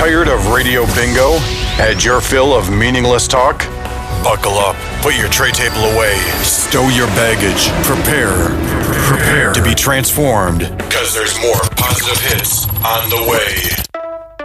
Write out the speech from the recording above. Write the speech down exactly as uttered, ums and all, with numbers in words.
Tired of radio bingo? Had your fill of meaningless talk? Buckle up, put your tray table away, stow your baggage, prepare, prepare to be transformed, because there's more positive hits on the way.